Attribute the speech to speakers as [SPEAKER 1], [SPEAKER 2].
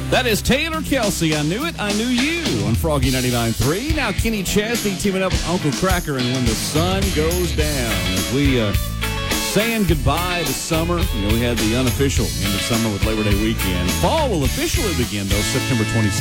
[SPEAKER 1] That is Taylor Kelsey. I Knew It, I Knew You on Froggy 99.3. Now Kenny Chesney teaming up with Uncle Cracker and When the Sun Goes Down. As we saying goodbye to summer. We had the unofficial end of summer with Labor Day weekend. Fall will officially begin, though, September 22nd.